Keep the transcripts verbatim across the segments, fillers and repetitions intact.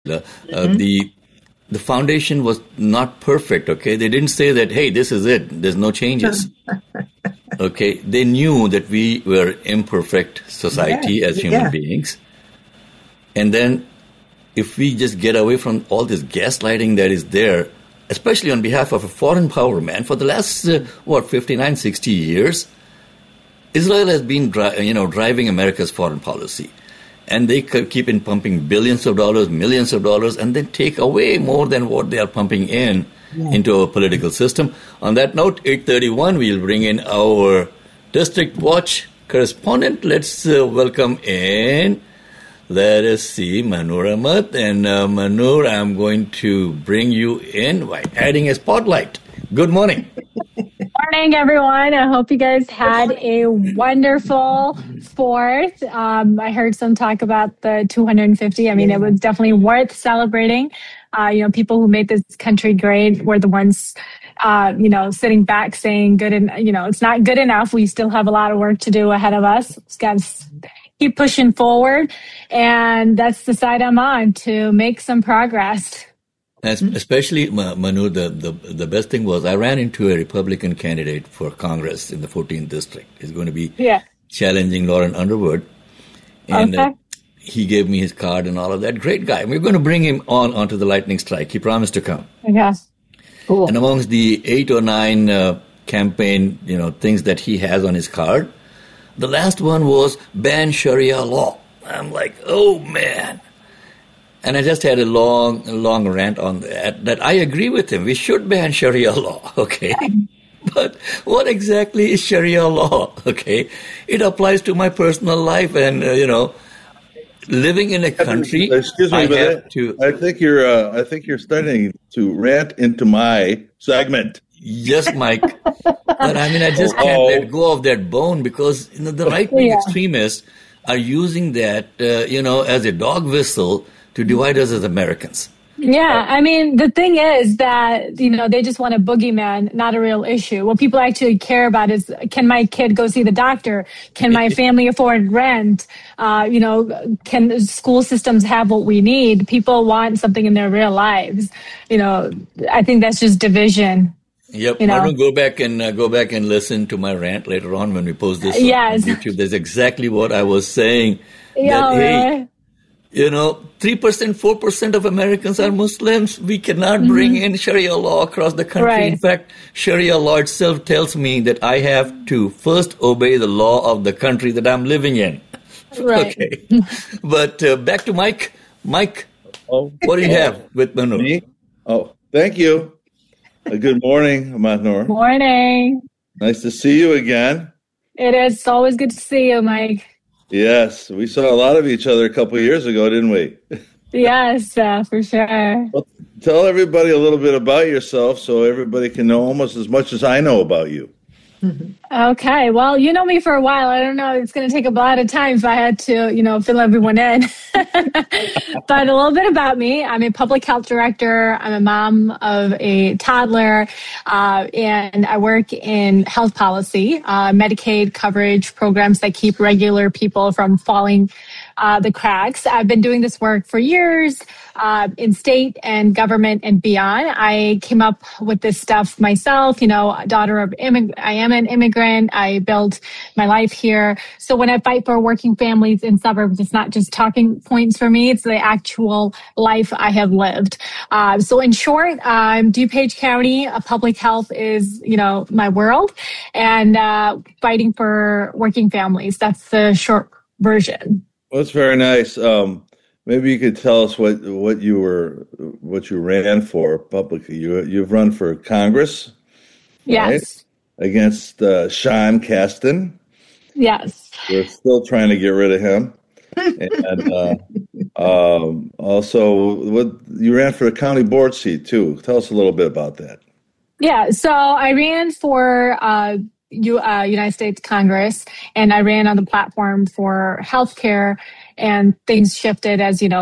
Uh, mm-hmm. the the foundation was not perfect, okay? They didn't say that, hey, this is it, there's no changes. Okay, they knew that we were imperfect society yeah. as human yeah. beings. And then if we just get away from all this gaslighting that is there, especially on behalf of a foreign power, man, for the last, uh, what, fifty-nine, sixty years, Israel has been dri- you know, driving America's foreign policy. And they keep in pumping billions of dollars, millions of dollars, and then take away more than what they are pumping in yeah. into our political system. On that note, eight thirty-one, we'll bring in our District Watch correspondent. Let's uh, welcome in, let us see, Manur Ahmed. And uh, Manur, I'm going to bring you in by adding a spotlight. Good morning. Morning, everyone. I hope you guys had a wonderful fourth. Um, I heard some talk about the two hundred fifty. I mean, yeah. it was definitely worth celebrating. Uh, you know, people who made this country great were the ones, uh, you know, sitting back saying, "Good," and you know, it's not good enough. We still have a lot of work to do ahead of us. Just got to keep pushing forward, and that's the side I'm on, to make some progress. As, especially, Manu, the, the the best thing was I ran into a Republican candidate for Congress in the fourteenth District. He's going to be yeah. challenging Lauren Underwood. And okay. uh, he gave me his card and all of that. Great guy. We're going to bring him on onto the lightning strike. He promised to come. Yeah. Cool. And amongst the eight or nine uh, campaign, you know, things that he has on his card, the last one was ban Sharia law. I'm like, oh, man. And I just had a long, long rant on that, that I agree with him. We should ban Sharia law, okay? But what exactly is Sharia law, okay? It applies to my personal life and, uh, you know, living in a country. Excuse me, I but have I, to, I think you're, uh, I think you're starting to rant into my segment. Yes, Mike. But I mean, I just can't oh. let go of that bone because, you know, the right-wing yeah. extremists are using that, uh, you know, as a dog whistle to divide us as Americans. Yeah, I mean, the thing is that, you know, they just want a boogeyman, not a real issue. What people actually care about is, can my kid go see the doctor? Can my family afford rent? Uh, you know, can school systems have what we need? People want something in their real lives. You know, I think that's just division. Yep, you know? I'm going to go back and uh, go back and listen to my rant later on when we post this yes. on YouTube. That's exactly what I was saying. Yeah, that, really? hey, you know, three percent, four percent of Americans are Muslims. We cannot bring mm-hmm. in Sharia law across the country. Right. In fact, Sharia law itself tells me that I have to first obey the law of the country that I'm living in. Right. Okay. But uh, back to Mike. Mike, oh. what do you have with Manur? Me? Oh, thank you. Uh, good morning, Manur. Morning. Nice to see you again. It is. It's always good to see you, Mike. Yes, we saw a lot of each other a couple of years ago, didn't we? Yes, uh, for sure. Well, tell everybody a little bit about yourself so everybody can know almost as much as I know about you. Okay, well, you know me for a while. I don't know. It's going to take a lot of time if I had to, you know, fill everyone in. But a little bit about me. I'm a public health director. I'm a mom of a toddler, uh, and I work in health policy, uh, Medicaid coverage programs that keep regular people from falling uh, the cracks. I've been doing this work for years uh, in state and government and beyond. I came up with this stuff myself, you know, daughter of immig- I am an immigrant. I built my life here. So when I fight for working families in suburbs, it's not just talking points for me. It's the actual life I have lived. Uh, so in short, um, DuPage County uh, public health is, you know, my world, and uh, fighting for working families. That's the short version. Well, that's very nice. Um, maybe you could tell us what, what you were, what you ran for publicly. You, you've run for Congress. Yes. Right? Against uh, Sean Casten. Yes. We're still trying to get rid of him. And uh, um, also, what, you ran for a county board seat, too. Tell us a little bit about that. Yeah, so I ran for uh, U, uh, United States Congress, and I ran on the platform for healthcare, and things shifted as, you know,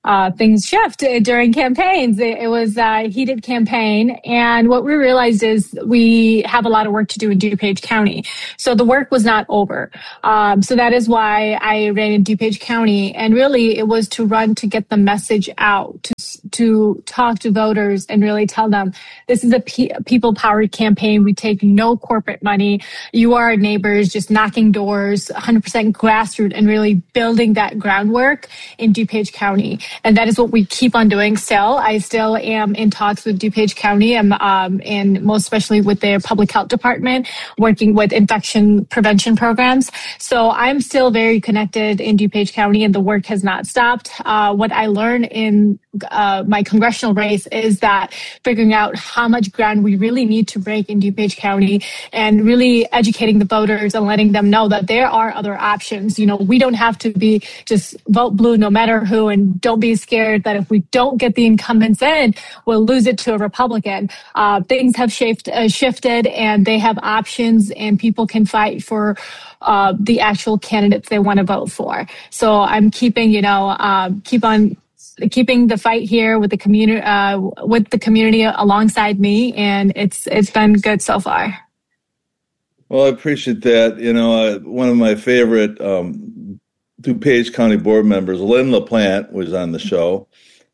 uh, things shift during campaigns. It, it was a heated campaign. And what we realized is we have a lot of work to do in DuPage County. So the work was not over. Um, so that is why I ran in DuPage County. And really it was to run to get the message out, to, to talk to voters and really tell them this is a pe- people-powered campaign. We take no corporate money. You are our neighbors, just knocking doors, one hundred percent grassroots, and really building that groundwork in DuPage County. And that is what we keep on doing still. I still am in talks with DuPage County, I'm, um, and most especially with their public health department, working with infection prevention programs. So I'm still very connected in DuPage County, and the work has not stopped. Uh, what I learned in uh, my congressional race is that figuring out how much ground we really need to break in DuPage County and really educating the voters and letting them know that there are other options. You know, we don't have to be just vote blue no matter who, and don't be scared that if we don't get the incumbents in, we'll lose it to a Republican. Uh, things have shifted, uh, shifted and they have options, and people can fight for uh, the actual candidates they want to vote for. So I'm keeping, you know, uh, keep on keeping the fight here with the community, uh, with the community alongside me, and it's it's been good so far. Well, I appreciate that. You know, uh, one of my favorite um, DuPage County board members, Lynn LaPlante, was on the show.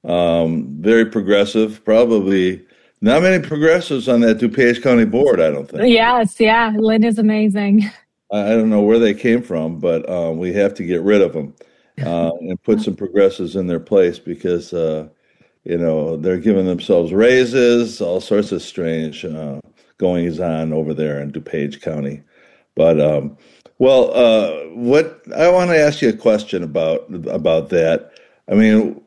Um, very progressive, probably not many progressives on that DuPage County board, I don't think. Yes, yeah, Lynn is amazing. I, I don't know where they came from, but uh, we have to get rid of them uh, and put some progressives in their place because, uh, you know, they're giving themselves raises, all sorts of strange uh, goings on over there in DuPage County. But, um, well, uh, what I want to ask you a question about about that. I mean,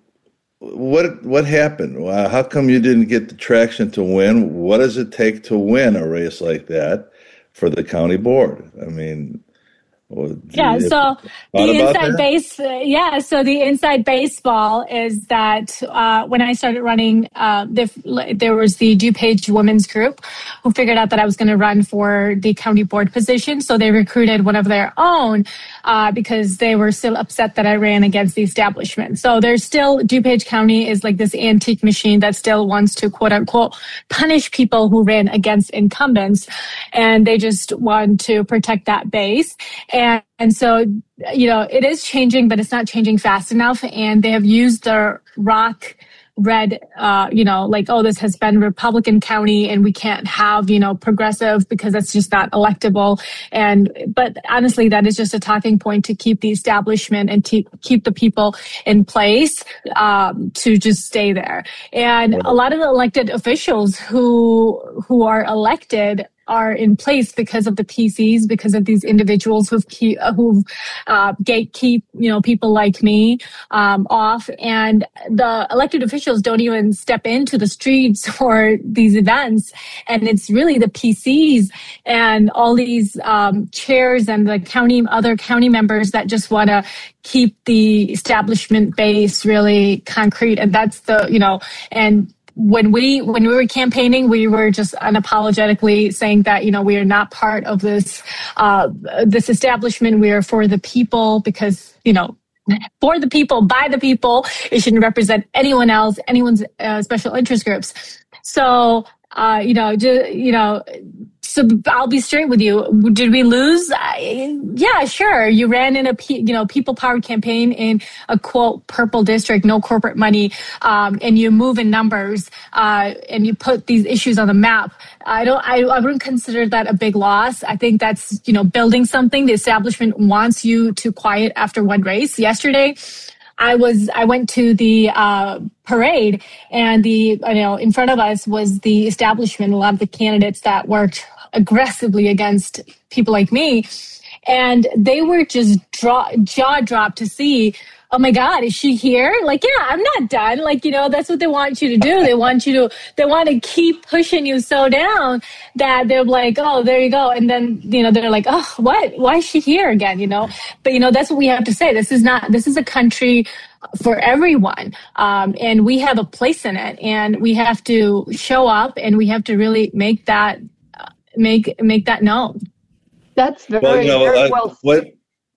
what what happened? How come you didn't get the traction to win? What does it take to win a race like that for the county board? I mean, well, yeah, so the inside base, uh, yeah, so the inside baseball is that uh, when I started running, uh, there, there was the DuPage Women's Group who figured out that I was going to run for the county board position. So they recruited one of their own uh, because they were still upset that I ran against the establishment. So there's still, DuPage County is like this antique machine that still wants to, quote unquote, punish people who ran against incumbents. And they just want to protect that base. And, and so, you know, it is changing, but it's not changing fast enough. And they have used the rock red, uh, you know, like, oh, this has been Republican County and we can't have, you know, progressive because that's just not electable. And, but honestly, that is just a talking point to keep the establishment and to keep the people in place, um, to just stay there. And a lot of the elected officials who, who are elected are in place because of the P Cs, because of these individuals who've keep, who've uh, gatekeep, you know, people like me um, off, and the elected officials don't even step into the streets for these events, and it's really the P Cs and all these um, chairs and the county other county members that just want to keep the establishment base really concrete, and that's the you know and. When we when we were campaigning, we were just unapologetically saying that, you know, we are not part of this uh, this establishment. We are for the people because, you know, for the people, by the people. It shouldn't represent anyone else, anyone's uh, special interest groups. So, uh, you know, just, you know. So I'll be straight with you. Did we lose? I, yeah, sure. You ran in a you know people-powered campaign in a quote purple district, no corporate money, um, and you move in numbers uh, and you put these issues on the map. I don't. I, I wouldn't consider that a big loss. I think that's you know building something. The establishment wants you to quiet after one race. Yesterday, I was I went to the uh, parade, and the you know in front of us was the establishment. A lot of the candidates that worked aggressively against people like me, and they were just draw, jaw dropped to see, oh my God, is she here? Like, yeah, I'm not done. Like, you know, that's what they want you to do. They want you to, they want to keep pushing you so down that they're like, oh, there you go. And then, you know, they're like, oh, what? Why is she here again? You know, but you know, that's what we have to say. This is not, this is a country for everyone. Um, and we have a place in it, and we have to show up, and we have to really make that, make, make that known. That's very, well, you know, very I, well. What,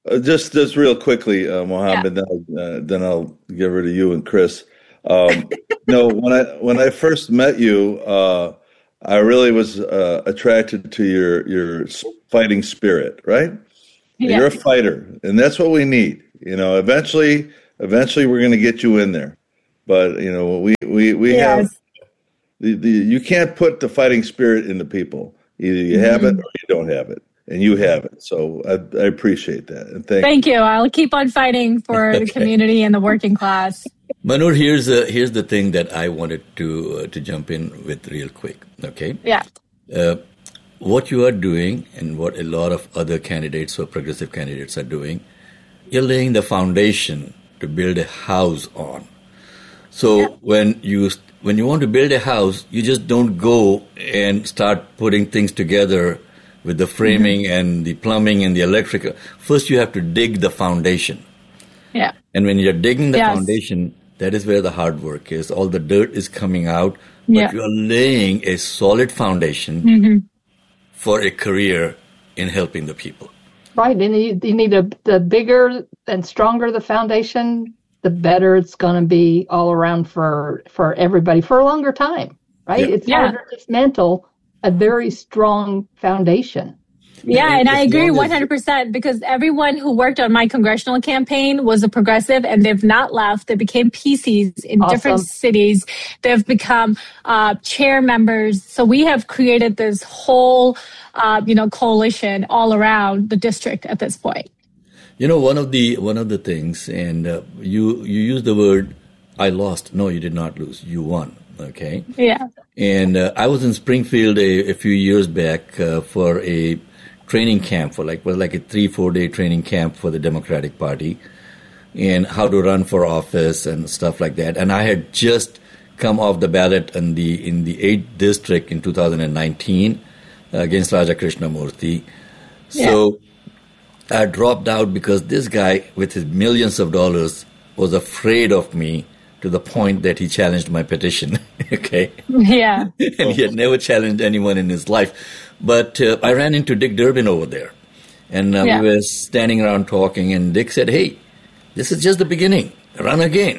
Uh, just just real quickly, uh, Mohammed, Yeah. then, I'll, uh, then I'll give her to you and Chris. Um, no, when I when I first met you, uh, I really was uh, attracted to your your fighting spirit, right? Yeah. You're a fighter, and that's what we need. You know, eventually, eventually, we're going to get you in there. But you know, we we we Yes. have the, the you can't put the fighting spirit into people. Either you have it Mhm. or you don't have it, and you have it. So I, I appreciate that, and thank, Thank you. I'll keep on fighting for the Okay. community and the working class. Manur, here's uh, here's the thing that I wanted to uh, to jump in with real quick. Okay, Yeah. uh, what you are doing and what a lot of other candidates or progressive candidates are doing, you're laying the foundation to build a house on. So Yeah. when you when you want to build a house, you just don't go and start putting things together with the framing mm-hmm. and the plumbing and the electrical. First, you have to dig the foundation. Yeah. And when you're digging the Yes. foundation, that is where the hard work is. All the dirt is coming out, but Yeah. you are laying a solid foundation Mm-hmm. for a career in helping the people. Right, and you, you need a the bigger and stronger the foundation, the better it's going to be all around for for everybody for a longer time. Right, Yeah. it's Yeah. hard to dismantle a very strong foundation. Yeah, and I As agree long as- one hundred percent because everyone who worked on my congressional campaign was a progressive and they've not left. They became P Cs in Awesome. different cities. They've become uh, chair members. So we have created this whole, uh, you know, coalition all around the district at this point. You know, one of the one of the things, and uh, you you use the word "I lost." No, you did not lose. You won. Okay. Yeah. And uh, I was in Springfield a, a few years back uh, for a training camp for like well like a three four day training camp for the Democratic Party and how to run for office and stuff like that. And I had just come off the ballot in the in the eighth district in two thousand nineteen uh, against Raja Krishnamurthy. So I dropped out because this guy with his millions of dollars was afraid of me to the point that he challenged my petition. Okay. Yeah. And he had never challenged anyone in his life. But uh, I ran into Dick Durbin over there. And uh, Yeah. we were standing around talking, and Dick said, hey, this is just the beginning. Run again.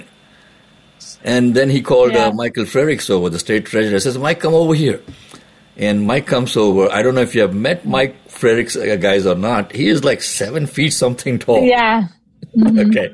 And then he called Yeah. uh, Michael Frerichs over, the state treasurer. Says, Mike, come over here. And Mike comes over. I don't know if you have met Mike Frerichs uh, guys or not. He is like seven feet something tall. Yeah. Okay.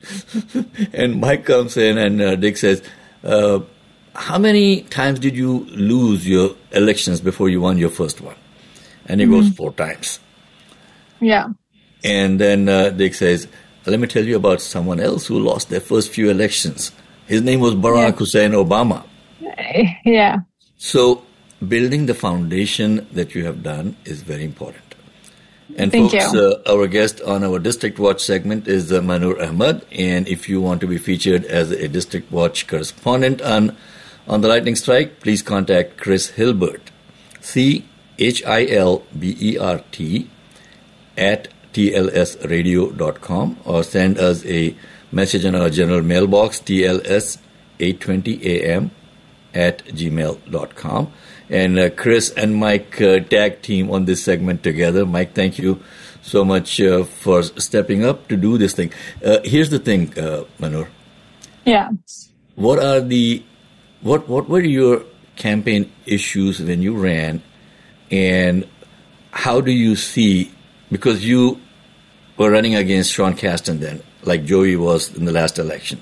And Mike comes in and uh, Dick says, uh, how many times did you lose your elections before you won your first one? And he goes, four times. Yeah. And then uh, Dick says, let me tell you about someone else who lost their first few elections. His name was Barack Yeah. Hussein Obama. Yeah. So building the foundation that you have done is very important. And Thank folks, you. uh, our guest on our District Watch segment is uh, Manur Ahmed. And if you want to be featured as a District Watch correspondent on, on the Lightning Strike, please contact Chris Hilbert, C H I L B E R T, at T L S radio dot com, or send us a message on our general mailbox, T L S eight twenty A M at gmail dot com. And uh, Chris and Mike uh, tag team on this segment together. Mike, thank you so much uh, for stepping up to do this thing. Uh, here's the thing, uh, Manur. Yeah. What are the what what were your campaign issues when you ran, and how do you see, because you were running against Sean Casten then, like Joey was in the last election.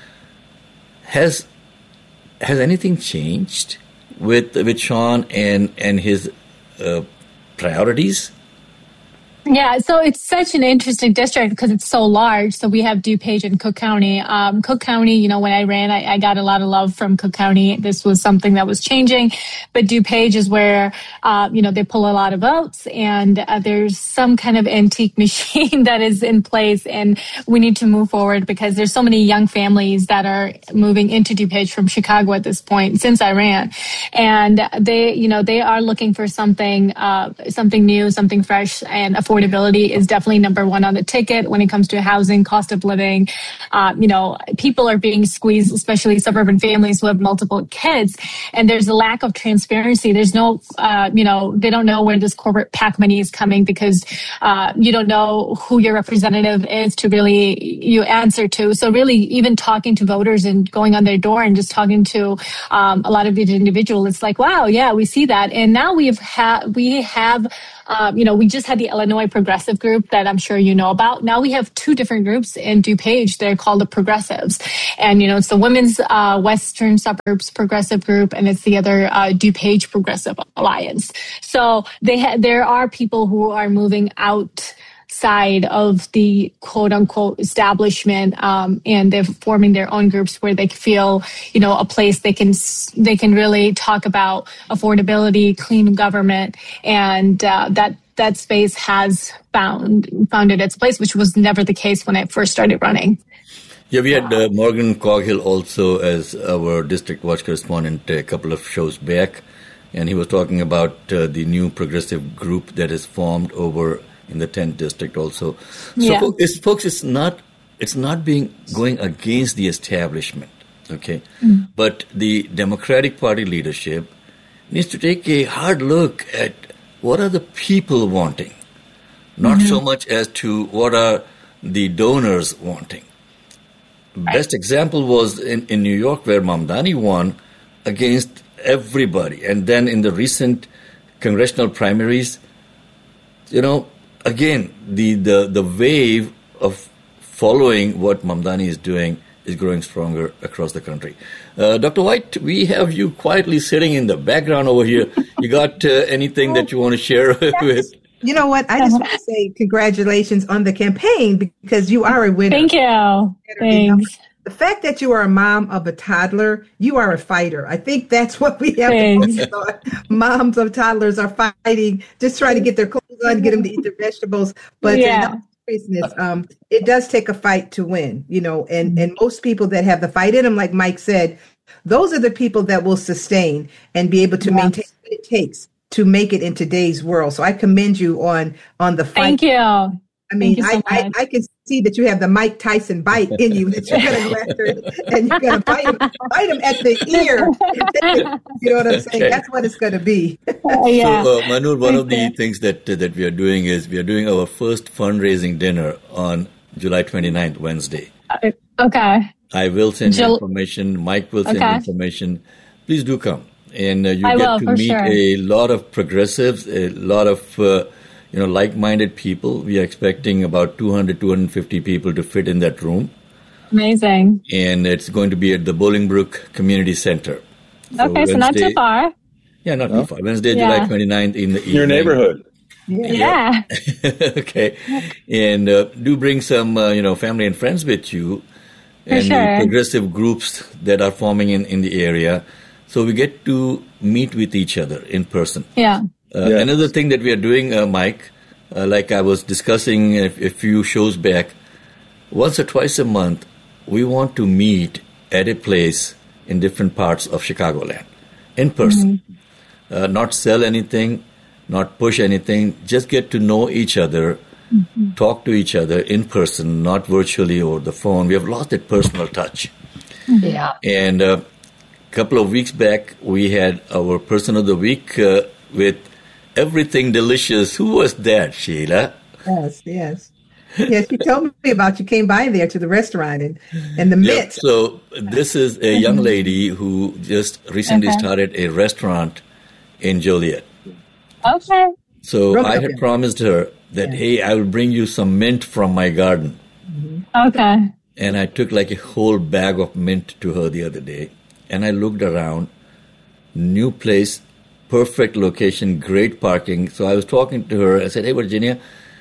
Has has anything changed with with Sean and and his uh, priorities? Yeah, so it's such an interesting district because it's so large. So we have DuPage and Cook County. Um, Cook County, you know, when I ran, I, I got a lot of love from Cook County. This was something that was changing. But DuPage is where, uh, you know, they pull a lot of votes, and uh, there's some kind of antique machine that is in place, and we need to move forward because there's so many young families that are moving into DuPage from Chicago at this point since I ran. And they, you know, they are looking for something, uh, something new, something fresh, and affordable. affordability is definitely number one on the ticket when it comes to housing, cost of living. Uh, you know, people are being squeezed, especially suburban families who have multiple kids, and there's a lack of transparency. There's no, uh, you know, they don't know where this corporate PAC money is coming because uh, you don't know who your representative is to really you answer to. So really, even talking to voters and going on their door and just talking to um, a lot of these individuals, it's like, wow, yeah, we see that. And now we've had, we have, um, you know, we just had the Illinois Progressive Group that I'm sure you know about. Now we have two different groups in DuPage. They're called the Progressives. And, you know, it's the Women's uh, Western Suburbs Progressive Group, and it's the other uh, DuPage Progressive Alliance. So they ha- there are people who are moving out side of the quote unquote establishment, um, and they're forming their own groups where they feel, you know, a place they can they can really talk about affordability, clean government, and uh, that that space has found founded its place, which was never the case when I first started running. Yeah, we had uh, Morgan Coghill also as our district watch correspondent a couple of shows back, and he was talking about uh, the new progressive group that is formed over in the tenth district also. So, yeah. folks, it's, folks, it's not it's not being going against the establishment, okay? Mm. But the Democratic Party leadership needs to take a hard look at what are the people wanting, not mm-hmm. so much as to what are the donors wanting. Right. Best example was in, in New York, where Mamdani won against everybody. And then in the recent congressional primaries, you know, again, the, the, the wave of following what Mamdani is doing is growing stronger across the country. Uh, Doctor White, we have you quietly sitting in the background over here. You got uh, anything that you want to share with? You know what? I just want to say congratulations on the campaign because you are a winner. Thank you. Thanks. The fact that you are a mom of a toddler, you are a fighter. I think that's what we have Thanks. to focus on. Moms of toddlers are fighting, just trying to get their clothes on, get them to eat their vegetables. But yeah. in seriousness, um, it does take a fight to win, you know, and, and most people that have the fight in them, like Mike said, those are the people that will sustain and be able to yes. maintain what it takes to make it in today's world. So I commend you on on the fight. Thank you. I mean, so I, I, I can see that you have the Mike Tyson bite in you, that you're going to go after it and you're going to bite him, bite him at the ear. You know what I'm saying? Okay. That's what it's going to be. Uh, yeah. So, uh, Manur, one of the things that uh, that we are doing is we are doing our first fundraising dinner on July twenty-ninth, Wednesday. Uh, okay. I will send Jul- you information. Mike will send okay. you information. Please do come. And uh, you I get will, to for meet sure. a lot of progressives, a lot of uh, you know like-minded people. We are expecting about two hundred, two hundred fifty people to fit in that room. Amazing. And it's going to be at the Bolingbrook Community Center. So okay, Wednesday, so not too far. Yeah, not no? too far. Wednesday, yeah. July twenty-ninth in the evening. Your neighborhood. Yeah. yeah. Okay. And uh, do bring some, uh, you know, family and friends with you. For and sure. the progressive groups that are forming in, in the area. So we get to meet with each other in person. Yeah. Uh, yes. Another thing that we are doing, uh, Mike, uh, like I was discussing a, a few shows back, once or twice a month, we want to meet at a place in different parts of Chicagoland, in person. Mm-hmm. Uh, not sell anything, not push anything, just get to know each other, mm-hmm. talk to each other in person, not virtually over the phone. We have lost that personal touch. Yeah. And uh, a couple of weeks back, we had our Person of the Week uh, with Everything Delicious. Who was that, Sheila? Yes, yes. Yes, you told me about you came by there to the restaurant and, and the Yep. Mint. So this is a young lady who just recently Okay. started a restaurant in Joliet. Okay. So Real I good. had promised her that, Yeah. hey, I will bring you some mint from my garden. Okay. And I took like a whole bag of mint to her the other day. And I looked around, new place, perfect location, great parking. So I was talking to her. I said, hey, Virginia,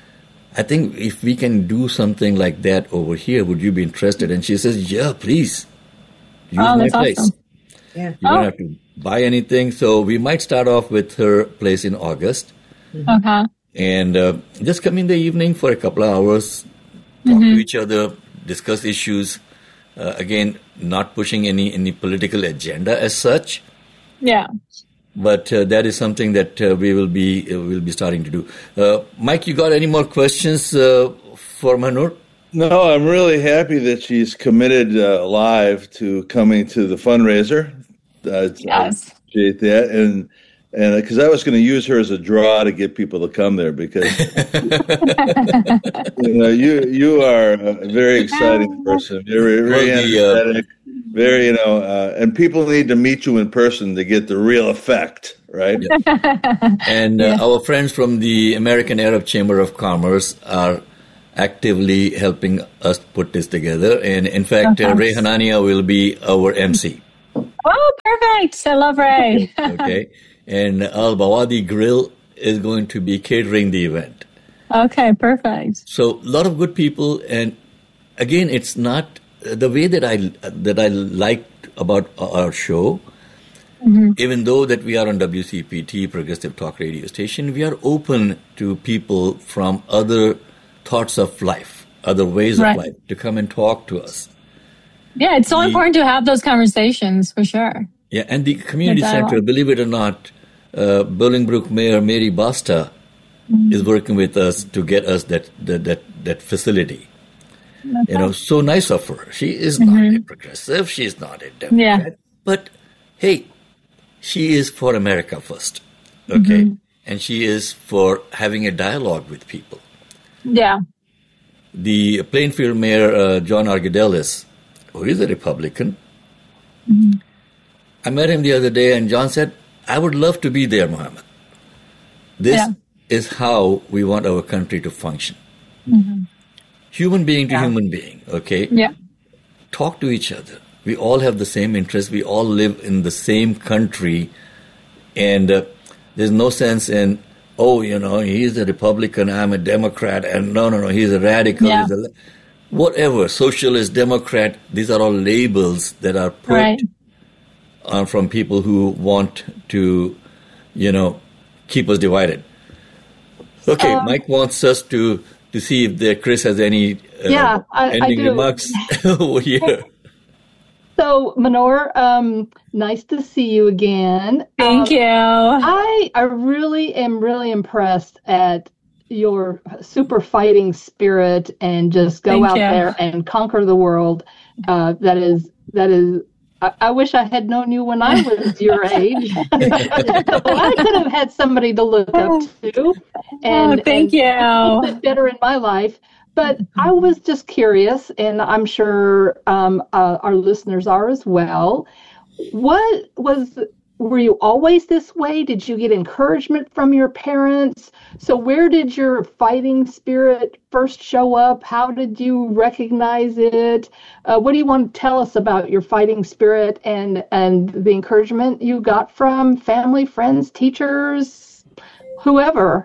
I think if we can do something like that over here, would you be interested? And she says, yeah, please. Use Oh, my that's place. awesome. Yeah. You don't Oh. have to buy anything. So we might start off with her place in August. Okay. And uh, just come in the evening for a couple of hours, talk Mm-hmm. to each other, discuss issues. Uh, again, not pushing any, any political agenda as such. Yeah. But uh, that is something that uh, we will be uh, will be starting to do. Uh, Mike, you got any more questions uh, for Mahnur? No, I'm really happy that she's committed uh, live to coming to the fundraiser. Uh, Yes. I appreciate that, and and because I was going to use her as a draw to get people to come there, because you know you you are a very exciting person. You're very Well, the, uh, energetic, very you know, uh, and people need to meet you in person to get the real effect, right? And uh, our friends from the American Arab Chamber of Commerce are actively helping us put this together. And in fact, Okay. uh, Ray Hanania will be our M C. Oh, perfect. I love Ray. Okay. And Al Bawadi Grill is going to be catering the event. Okay, perfect. So a lot of good people. And again, it's not uh, the way that I, that I liked about our show. Mm-hmm. Even though that we are on W C P T, Progressive Talk Radio Station, we are open to people from other thoughts of life, other ways Right. of life, to come and talk to us. Yeah, it's so The- important to have those conversations for sure. Yeah, and the community The dialogue. center, believe it or not, uh, Bolingbrook Mayor Mary Basta Mm-hmm. is working with us to get us that that that, that facility. You know, so nice of her. She is not a progressive. She is not a Democrat. Mm-hmm. Yeah. But hey, she is for America first, okay? Mm-hmm. And she is for having a dialogue with people. Yeah. The Plainfield Mayor, uh, John Argedelis, who is a Republican, Mm-hmm. I met him the other day, and John said, I would love to be there, Mohammed. This Yeah. is how we want our country to function. Human being to Yeah. human being, okay? Yeah. Talk to each other. We all have the same interests. We all live in the same country. And uh, there's no sense in, oh, you know, he's a Republican, I'm a Democrat, and no, no, no, he's a radical. Yeah. He's a, whatever, socialist, Democrat, these are all labels that are put Right. uh, from people who want to, you know, keep us divided. Okay, Um, Mike wants us to, to see if there, Chris has any uh, Yeah, I- I ending do. remarks over here. So, Mahnur, um, nice to see you again. Thank Um, you. I I really am really impressed at your super fighting spirit and just go Thank out you. there and conquer the world. Uh, that is that is. I, I wish I had known you when I was your age. So I could have had somebody to look up to. And, Oh, thank and you. a bit better in my life. But I was just curious, and I'm sure um, uh, our listeners are as well. What was, were you always this way? Did you get encouragement from your parents? So where did your fighting spirit first show up? How did you recognize it? Uh, what do you want to tell us about your fighting spirit and, and the encouragement you got from family, friends, teachers, whoever?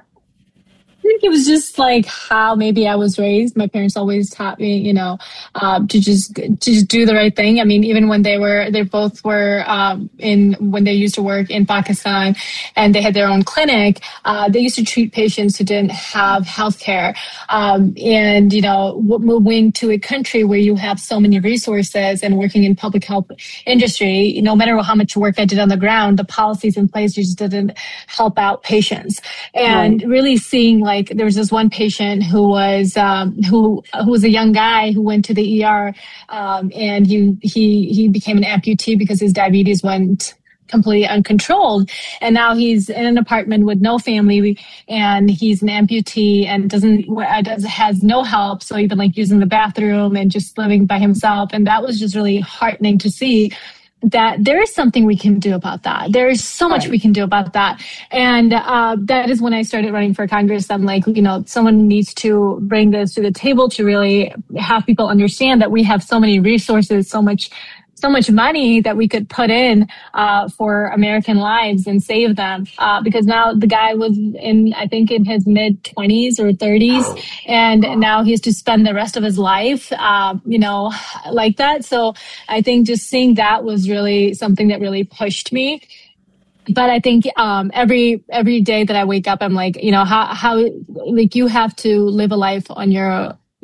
I think it was just like how maybe I was raised. My parents always taught me, you know, um, to just to just do the right thing. I mean, even when they were, they both were um, in when they used to work in Pakistan, and they had their own clinic. Uh, they used to treat patients who didn't have health care. Um, and you know, w- moving to a country where you have so many resources and working in public health industry, no matter how much work I did on the ground, the policies in place just didn't help out patients. And Right. really seeing like. Like there was this one patient who was um, who who was a young guy who went to the E R um, and he he he became an amputee because his diabetes went completely uncontrolled, and now he's in an apartment with no family, and he's an amputee and doesn't does has no help, so he's been like using the bathroom and just living by himself, and that was just really heartening to see. That there is something we can do about that. There is so much Right. we can do about that. And uh, that is when I started running for Congress. I'm like, you know, someone needs to bring this to the table to really have people understand that we have so many resources, so much so much money that we could put in uh, for American lives and save them. Uh, because now the guy was in, I think, in his mid twenties or thirties, and now he has to spend the rest of his life, uh, you know, like that. So I think just seeing that was really something that really pushed me. But I think um, every every day that I wake up, I'm like, you know, how how like you have to live a life on your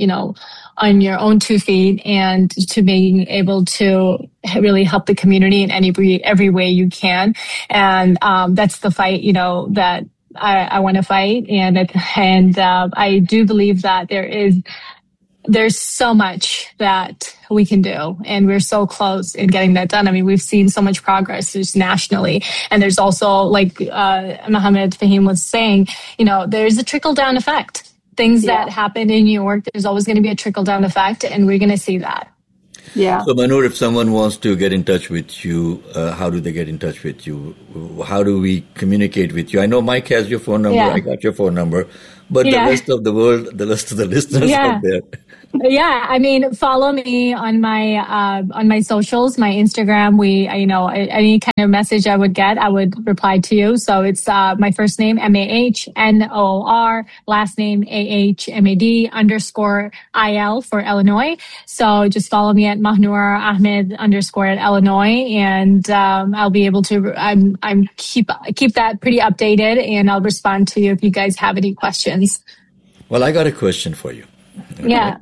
you know, on your own two feet and to being able to really help the community in any every way you can. And um, that's the fight, you know, that I, I want to fight. And and uh, I do believe that there is there's so much that we can do, and we're so close in getting that done. I mean, we've seen so much progress just nationally, and there's also, like uh, Mohammed Fahim was saying, you know, there's a trickle down effect. Things yeah. that happen in New York, there's always going to be a trickle down effect, and we're going to see that. Yeah. So, Manur, if someone wants to get in touch with you, uh, how do they get in touch with you? How do we communicate with you? I know Mike has your phone number. Yeah. I got your phone number. But yeah. the rest of the world, the rest of the listeners yeah. out there. Yeah, I mean, follow me on my uh, on my socials, my Instagram. We, you know, any kind of message I would get, I would reply to you. So it's uh, my first name M A H N O R, last name A H M A D underscore I L for Illinois. So just follow me at Mahnur Ahmed underscore at Illinois, and um, I'll be able to. I'm I'm keep keep that pretty updated, and I'll respond to you if you guys have any questions. Well, I got a question for you. Okay. Yeah.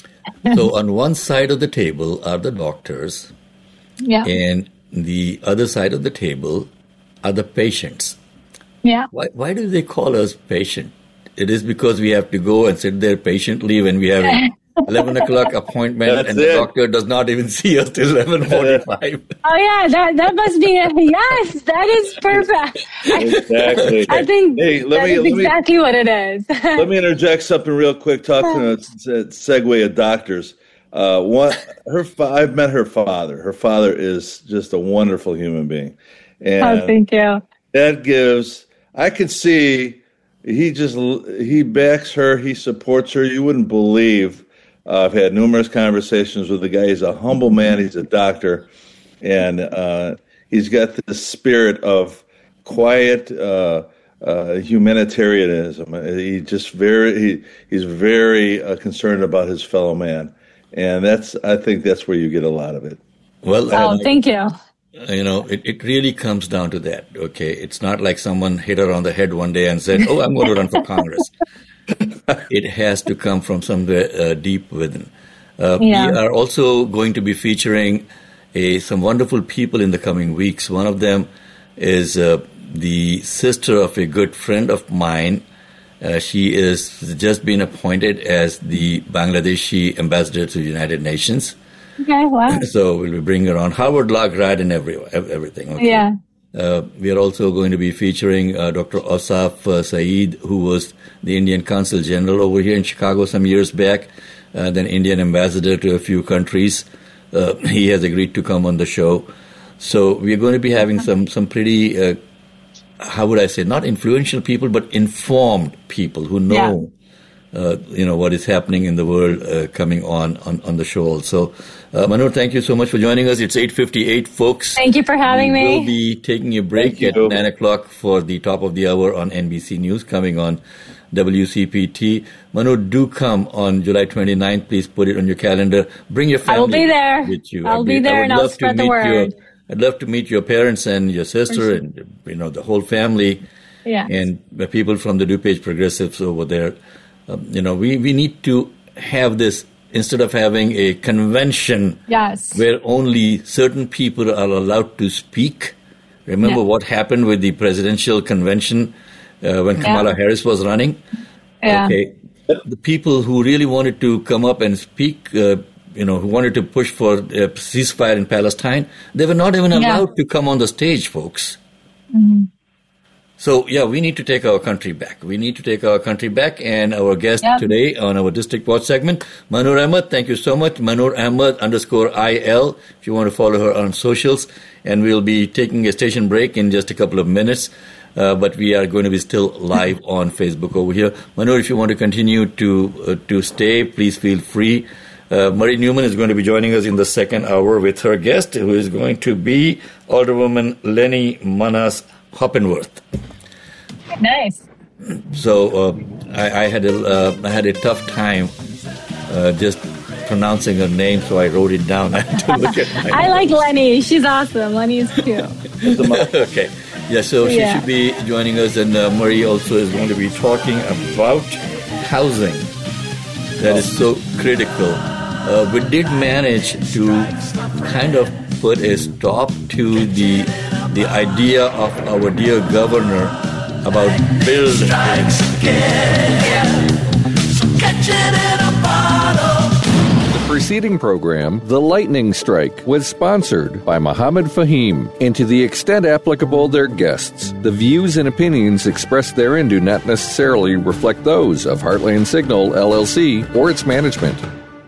So on one side of the table are the doctors, yeah, and the other side of the table are the patients. Yeah. Why, why do they call us patient? It is because we have to go and sit there patiently when we have an eleven o'clock appointment. That's and it. The doctor does not even see us till eleven forty-five. Oh, yeah, that that must be it. Yes, that is perfect. Exactly. I think hey, let that me, is let exactly me, what it is. Let me interject something real quick. Talking a segue of doctors. Uh, one, her, I've met her father. Her father is just a wonderful human being. And oh, thank you. That gives, I can see, he just, he backs her, he supports her. You wouldn't believe. Uh, I've had numerous conversations with the guy. He's a humble man. He's a doctor. And uh, he's got this spirit of quiet uh, uh, humanitarianism. He just very, he, he's very uh, concerned about his fellow man. And that's, I think that's where you get a lot of it. Well, oh, I, thank you. You know, it, it really comes down to that, okay? It's not like someone hit her on the head one day and said, oh, I'm going to run for Congress. It has to come from somewhere uh, deep within. Uh, yeah. We are also going to be featuring a, some wonderful people in the coming weeks. One of them is uh, the sister of a good friend of mine. Uh, she is just been appointed as the Bangladeshi ambassador to the United Nations. Okay, wow. So we'll be bringing her on. Harvard Law grad and every, everything. Okay. Yeah. Uh, we are also going to be featuring uh, Doctor Asaf uh, Saeed, who was the Indian Consul General over here in Chicago some years back, uh, then Indian ambassador to a few countries. Uh, he has agreed to come on the show. So we're going to be having some, some pretty... Uh, how would I say, not influential people, but informed people who know, yeah. uh, you know, what is happening in the world uh, coming on, on, on the show also. Uh, Manur, thank you so much for joining us. It's eight fifty-eight, folks. Thank you for having we me. We'll be taking a break at nine o'clock for the top of the hour on N B C News coming on W C P T. Manur, do come on July twenty-ninth. Please put it on your calendar. Bring your family I will be there. with you. I'll be, be there and I'll spread the word. Your, I'd love to meet your parents and your sister sure. and, you know, the whole family. Yeah. And the people from the DuPage Progressives over there. Um, you know, we, we need to have this, instead of having a convention yes. where only certain people are allowed to speak. Remember yeah. what happened with the presidential convention uh, when Kamala yeah. Harris was running? Yeah. Okay. The people who really wanted to come up and speak, uh, you know, who wanted to push for a ceasefire in Palestine, they were not even allowed yeah. to come on the stage, folks. Mm-hmm. So, yeah, we need to take our country back. We need to take our country back. And our guest yep. today on our District Watch segment, Mahnur Ahmed. Thank you so much. Mahnur Ahmed underscore I L, if you want to follow her on socials. And we'll be taking a station break in just a couple of minutes. Uh, but we are going to be still live on Facebook over here. Mahnur, if you want to continue to uh, to stay, please feel free. Uh, Marie Newman is going to be joining us in the second hour with her guest, who is going to be Alderwoman Lenny Manas Hoppenworth. Nice. So uh, I, I had a uh, I had a tough time uh, just pronouncing her name, so I wrote it down. I had to look at my I like Lenny. She's awesome. Lenny is cute. Okay. Yeah, so she yeah. should be joining us, and uh, Marie also is going to be talking about housing. that is so critical. Uh, we did manage to kind of put a stop to the the idea of our dear governor about build. Strikes again. So catch it in a bottle. The preceding program, The Lightning Strike, was sponsored by Mohammed Fahim. And to the extent applicable, their guests, the views and opinions expressed therein do not necessarily reflect those of Heartland Signal, L L C, or its management.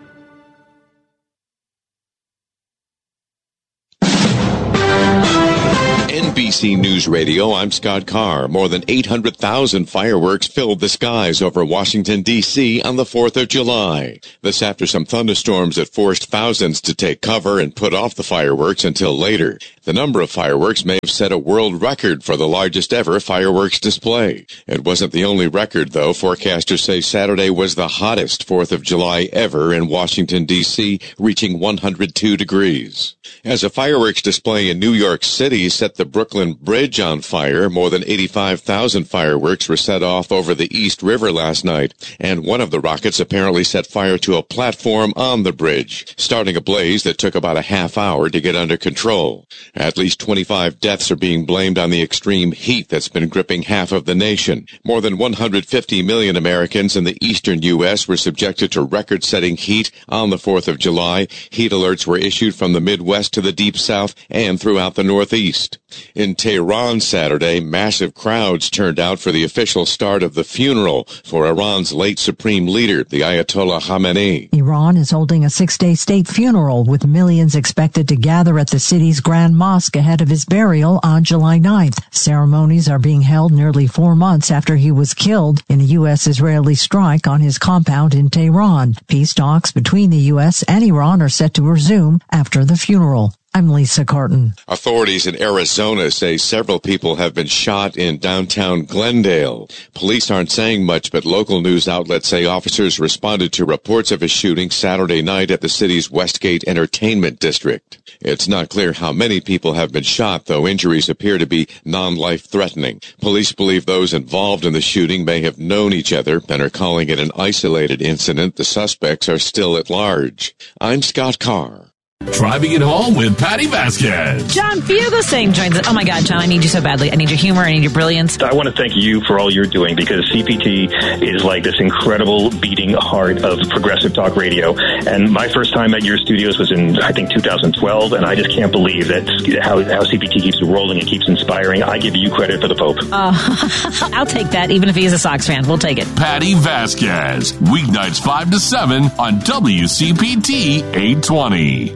N B C News Radio, I'm Scott Carr. More than eight hundred thousand fireworks filled the skies over Washington, D C on the fourth of July. This after some thunderstorms that forced thousands to take cover and put off the fireworks until later. The number of fireworks may have set a world record for the largest ever fireworks display. It wasn't the only record, though. Forecasters say Saturday was the hottest fourth of July ever in Washington, D C, reaching one hundred two degrees. As a fireworks display in New York City set the Brooklyn Bridge on fire, more than eighty-five thousand fireworks were set off over the East River last night, and one of the rockets apparently set fire to a platform on the bridge, starting a blaze that took about a half hour to get under control. At least twenty-five deaths are being blamed on the extreme heat that's been gripping half of the nation. More than one hundred fifty million Americans in the eastern U S were subjected to record-setting heat on the fourth of July. Heat alerts were issued from the Midwest to the Deep South and throughout the Northeast. In Tehran Saturday, massive crowds turned out for the official start of the funeral for Iran's late supreme leader, the Ayatollah Khamenei. Iran is holding a six-day state funeral with millions expected to gather at the city's Grand Mosque ahead of his burial on July ninth. Ceremonies are being held nearly four months after he was killed in a U S-Israeli strike on his compound in Tehran. Peace talks between the U S and Iran are set to resume after the funeral. I'm Lisa Carton. Authorities in Arizona say several people have been shot in downtown Glendale. Police aren't saying much, but local news outlets say officers responded to reports of a shooting Saturday night at the city's Westgate Entertainment District. It's not clear how many people have been shot, though injuries appear to be non-life-threatening. Police believe those involved in the shooting may have known each other and are calling it an isolated incident. The suspects are still at large. I'm Scott Carr. Driving it home with Patty Vasquez. John Fugelsang joins us. Oh my God, John, I need you so badly. I need your humor. I need your brilliance. I want to thank you for all you're doing, because C P T is like this incredible beating heart of progressive talk radio. And my first time at your studios was in, I think, two thousand twelve, and I just can't believe that how, how C P T keeps rolling and keeps inspiring. I give you credit for the Pope. Uh, I'll take that, even if he is a Sox fan. We'll take it. Patty Vasquez, weeknights five to seven on W C P T eight twenty.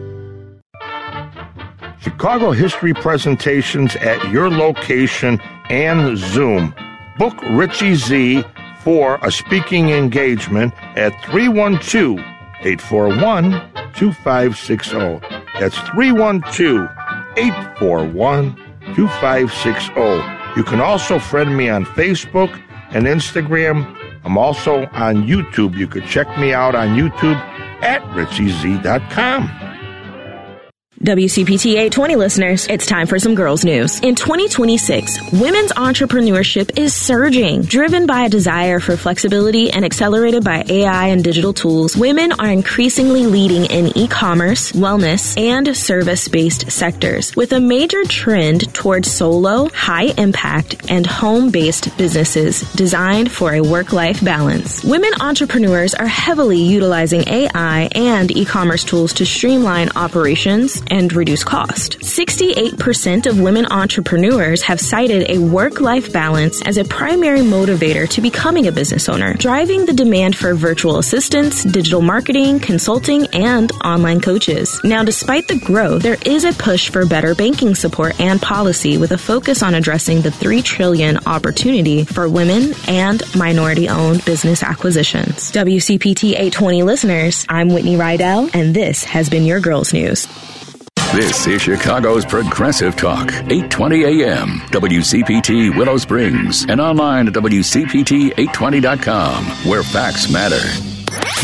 Chicago History Presentations at your location and Zoom. Book Richie Z for a speaking engagement at three one two, eight four one, two five six zero. That's three one two, eight four one, two five six zero. You can also friend me on Facebook and Instagram. I'm also on YouTube. You could check me out on YouTube at richie z dot com. W C P T eight twenty listeners, it's time for some girls news. In twenty twenty-six, women's entrepreneurship is surging. Driven by a desire for flexibility and accelerated by A I and digital tools, women are increasingly leading in e-commerce, wellness, and service-based sectors, with a major trend towards solo, high-impact, and home-based businesses designed for a work-life balance. Women entrepreneurs are heavily utilizing A I and e-commerce tools to streamline operations and reduce cost. sixty-eight percent of women entrepreneurs have cited a work-life balance as a primary motivator to becoming a business owner, driving the demand for virtual assistants, digital marketing, consulting, and online coaches. Now, despite the growth, there is a push for better banking support and policy with a focus on addressing the three trillion dollars opportunity for women and minority-owned business acquisitions. W C P T eight twenty listeners, I'm Whitney Rydell, and this has been your Girls News. This is Chicago's Progressive Talk, eight twenty A M, W C P T Willow Springs, and online at W C P T eight twenty dot com, where facts matter.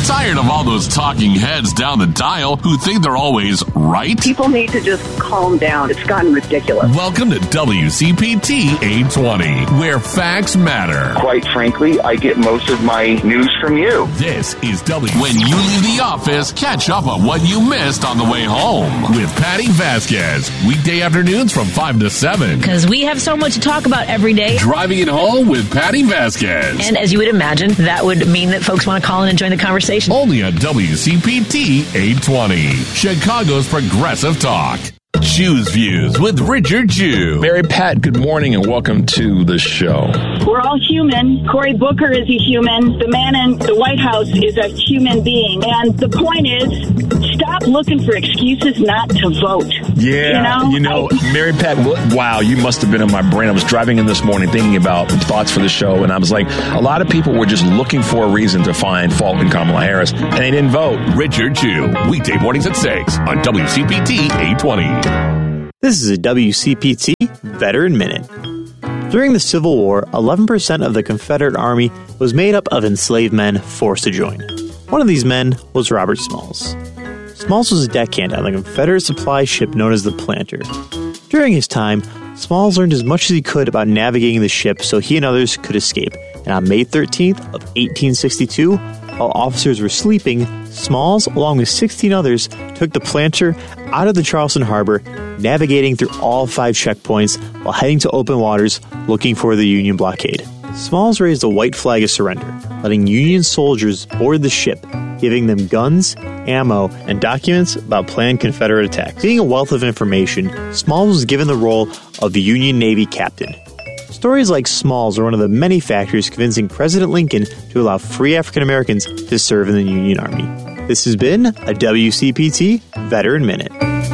Tired of all those talking heads down the dial who think they're always right? People need to just calm down. It's gotten ridiculous. Welcome to W C P T eight twenty, where facts matter. Quite frankly, I get most of my news from you. This is W. When you leave the office, catch up on what you missed on the way home with Patty Vasquez. Weekday afternoons from five to seven. Because we have so much to talk about every day. Driving it home with Patty Vasquez. And as you would imagine, that would mean that folks want to call in and join the conversation. Only on W C P T eight twenty, Chicago's Progressive Talk. Choose Views with Richard Chew. Mary Pat, good morning and welcome to the show. We're all human. Cory Booker is a human. The man in the White House is a human being. And the point is, stop looking for excuses not to vote. Yeah, you know, you know I, Mary Pat, wow, you must have been in my brain. I was driving in this morning thinking about thoughts for the show, and I was like, a lot of people were just looking for a reason to find fault in Kamala Harris, and they didn't vote. Richard Chew, weekday mornings at six on W C P T eight twenty. This is a W C P T Veteran Minute. During the Civil War, eleven percent of the Confederate Army was made up of enslaved men forced to join. One of these men was Robert Smalls. Smalls was a deckhand on the Confederate supply ship known as the Planter. During his time, Smalls learned as much as he could about navigating the ship so he and others could escape, and on May thirteenth of eighteen sixty-two, while officers were sleeping, Smalls, along with sixteen others, took the Planter out of the Charleston harbor, navigating through all five checkpoints while heading to open waters looking for the Union blockade. Smalls raised a white flag of surrender, letting Union soldiers board the ship, giving them guns, ammo, and documents about planned Confederate attacks. Being a wealth of information, Smalls was given the role of the Union Navy captain. Stories like Smalls are one of the many factors convincing President Lincoln to allow free African Americans to serve in the Union Army. This has been a W C P T Veteran Minute.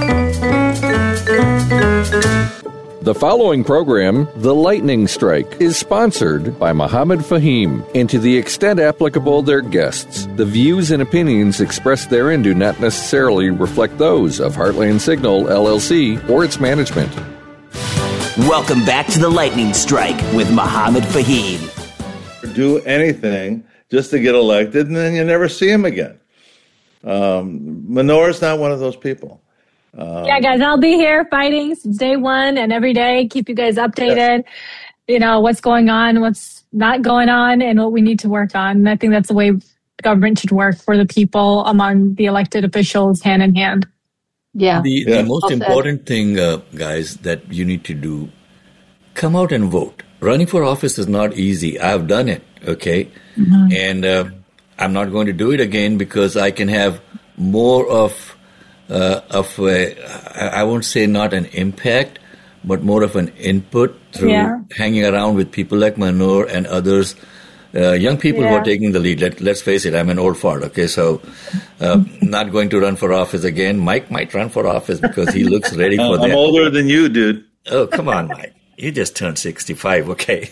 The following program, The Lightning Strike, is sponsored by Mohammed Fahim, and to the extent applicable, their guests. The views and opinions expressed therein do not necessarily reflect those of Heartland Signal, L L C, or its management. Welcome back to The Lightning Strike with Mohammed Fahim. Do anything just to get elected, and then you never see him again. Um, Menorah's not one of those people. Um, yeah, guys, I'll be here fighting since day one and every day. Keep you guys updated. Yes. You know, what's going on, what's not going on, and what we need to work on. And I think that's the way government should work for the people among the elected officials, hand in hand. Yeah. The, yeah. the most I'll important say. thing, uh, guys, that you need to do, come out and vote. Running for office is not easy. I've done it, okay? Mm-hmm. And uh, I'm not going to do it again because I can have more of Uh, of a, I won't say not an impact, but more of an input through yeah. hanging around with people like Manor and others, uh, young people yeah. who are taking the lead. Let, let's face it, I'm an old fart, okay? So uh, not going to run for office again. Mike might run for office because he looks ready for uh, that. I'm older than you, dude. Oh, come on, Mike. You just turned sixty-five, okay?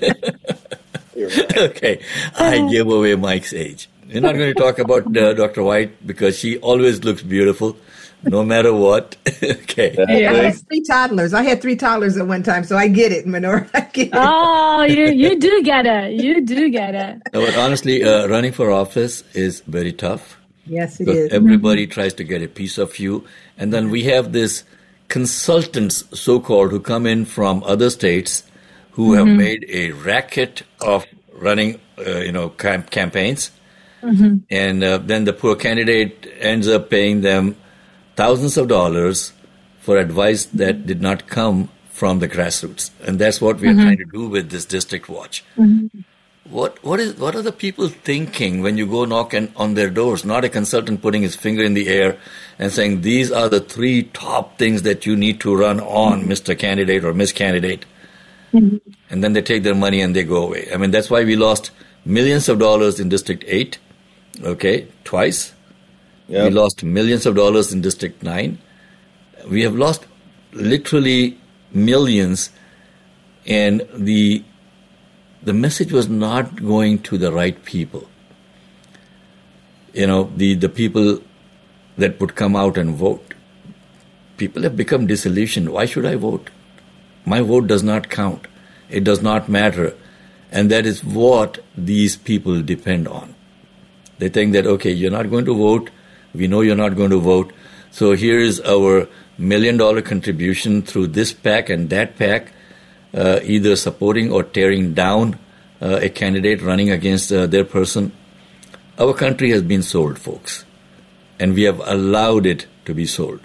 Okay, I give away Mike's age. We're not going to talk about uh, Doctor White because she always looks beautiful, no matter what. Okay. Yeah. I had three toddlers. I had three toddlers at one time, so I get it, Menorah. I get it. Oh, you you do get it. You do get it. No, but honestly, uh, running for office is very tough. Yes, it because is. Everybody mm-hmm. tries to get a piece of you, and then we have this consultants, so-called, who come in from other states who mm-hmm. have made a racket of running, uh, you know, camp- campaigns. Mm-hmm. And uh, then the poor candidate ends up paying them thousands of dollars for advice that did not come from the grassroots. And that's what we are mm-hmm. trying to do with this District Watch. Mm-hmm. What what is what are the people thinking when you go knock on, on their doors? Not a consultant putting his finger in the air and saying, these are the three top things that you need to run on, mm-hmm. Mister Candidate or Miss Candidate. Mm-hmm. And then they take their money and they go away. I mean, that's why we lost millions of dollars in District eight. Okay, twice. Yep. We lost millions of dollars in District nine. We have lost literally millions, and the the message was not going to the right people. You know, the, the people that would come out and vote. People have become disillusioned. Why should I vote? My vote does not count. It does not matter. And that is what these people depend on. They think that, okay, you're not going to vote. We know you're not going to vote. So here's our million dollar contribution through this PAC and that PAC, uh, either supporting or tearing down uh, a candidate running against uh, their person. Our country has been sold, folks, and we have allowed it to be sold.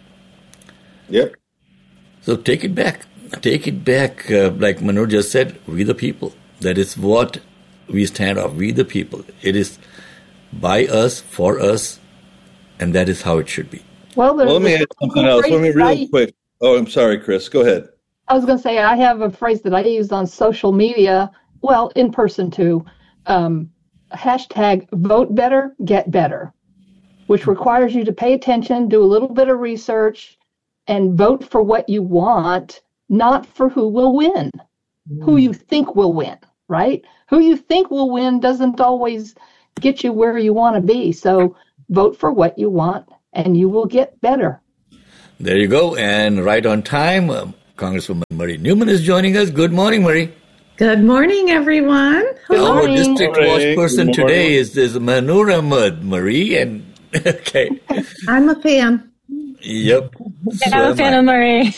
Yep. So take it back. Take it back. Uh, like Manoj just said, we the people. That is what we stand off. We the people. It is by us, for us, and that is how it should be. Well, well let me add something else. Let me real I, quick. Oh, I'm sorry, Chris. Go ahead. I was going to say, I have a phrase that I use on social media, well, in person too. Um, hashtag vote better, get better, which requires you to pay attention, do a little bit of research, and vote for what you want, not for who will win, mm. who you think will win, right? Who you think will win doesn't always get you where you want to be. So vote for what you want, and you will get better. There you go. And right on time, um, Congresswoman Marie Newman is joining us. Good morning, Marie. Good morning, everyone. Hello. Our district watch person today is, is Manur Ahmed, Marie. And okay. I'm a fan. Yep. So I'm a fan I. of Marie.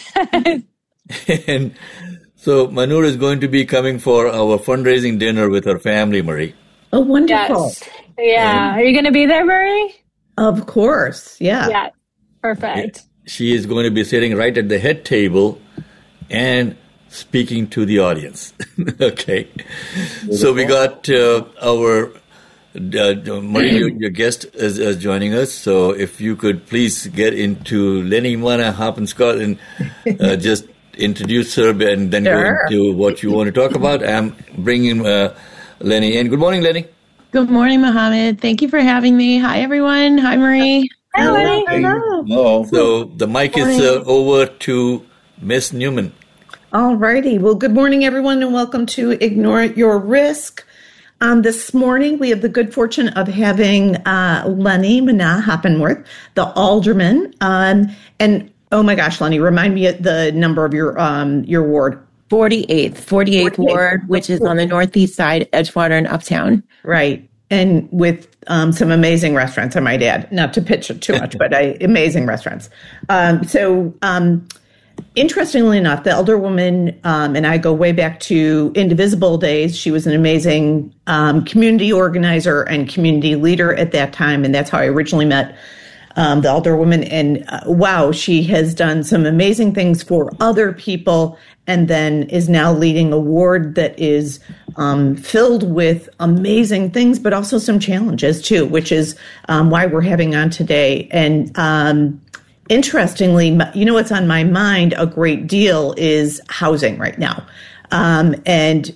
And so Manur is going to be coming for our fundraising dinner with her family, Marie. Oh, wonderful. Yes. Yeah. And are you going to be there, Marie? Of course. Yeah. Yeah. Perfect. She is going to be sitting right at the head table and speaking to the audience. Okay. Beautiful. So we got uh, our uh, Marie, your, your guest is, is joining us. So if you could please get into Lenny Mana Hoppenskott and uh, just introduce her and then sure. go into what you want to talk about. I'm bringing uh, Lenny in. Good morning, Lenny. Good morning, Mohammed. Thank you for having me. Hi, everyone. Hi, Marie. Hi, Lenny. Hello. Hello. So the mic is uh, over to Miss Newman. All righty. Well, good morning, everyone, and welcome to Ignore Your Risk. Um, this morning, we have the good fortune of having uh, Lenny Mana Hoppenworth, the alderman. Um, and, oh my gosh, Lenny, remind me of the number of your um, your ward. forty-eighth, forty-eighth Ward, which is on the northeast side, Edgewater and Uptown. Right. And with um, some amazing restaurants, I might add, not to pitch it too much, but I, amazing restaurants. Um, so, um, interestingly enough, the Alderwoman um, and I go way back to Indivisible days. She was an amazing um, community organizer and community leader at that time, and that's how I originally met um, the Alderwoman. And uh, wow, she has done some amazing things for other people, and then is now leading a ward that is um, filled with amazing things, but also some challenges too, which is um, why we're having on today. And um, interestingly, you know what's on my mind a great deal is housing right now. Um, and